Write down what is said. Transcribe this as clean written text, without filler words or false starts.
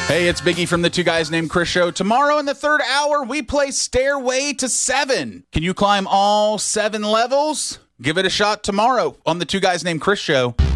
Hey, it's Biggie from the Two Guys Named Chris show. Tomorrow in the third hour, we play Stairway to 7. Can you climb all 7 levels? Give it a shot tomorrow on the Two Guys Named Chris show.